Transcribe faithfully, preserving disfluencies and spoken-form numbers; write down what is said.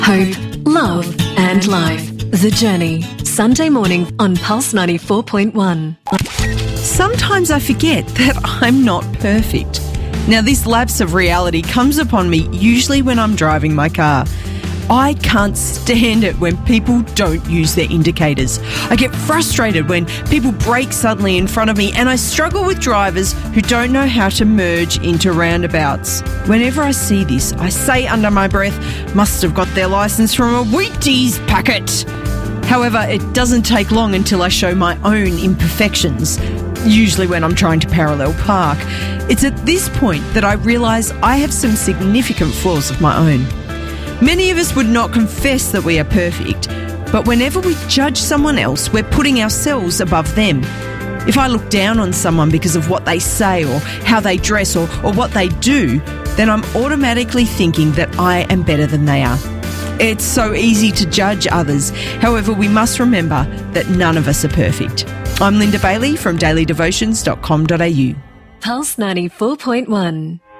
hope, love and life. The Journey. Sunday morning on Pulse ninety-four point one. Sometimes I forget that I'm not perfect. Now, this lapse of reality comes upon me usually when I'm driving my car. I can't stand it when people don't use their indicators. I get frustrated when people brake suddenly in front of me, and I struggle with drivers who don't know how to merge into roundabouts. Whenever I see this, I say under my breath, must have got their licence from a Wheaties packet. However, it doesn't take long until I show my own imperfections, usually when I'm trying to parallel park. It's at this point that I realise I have some significant flaws of my own. Many of us would not confess that we are perfect, but whenever we judge someone else, we're putting ourselves above them. If I look down on someone because of what they say or how they dress or, or what they do, then I'm automatically thinking that I am better than they are. It's so easy to judge others. However, we must remember that none of us are perfect. I'm Linda Bailey from daily devotions dot com dot a u. Pulse ninety-four point one.